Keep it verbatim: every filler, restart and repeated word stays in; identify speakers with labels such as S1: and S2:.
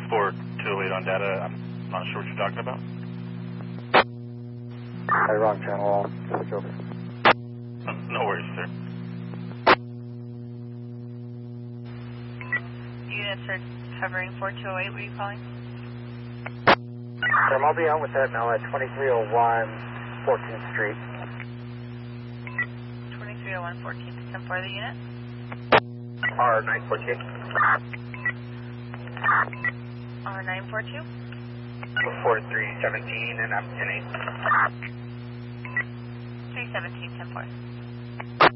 S1: four two oh eight on data. I'm not sure what you're talking about.
S2: Hey, wrong channel. I'll switch over.
S1: No worries, sir.
S3: Units are covering four two oh eight. What are you calling?
S2: Um, I'll be on with that now at twenty-three oh one fourteenth Street.
S3: twenty-three oh one fourteenth. ten four, the unit?
S2: R nine fourteen.
S3: R nine four two?
S2: forty-three seventeen, and I'm ten eight.
S3: three seventeen, ten four.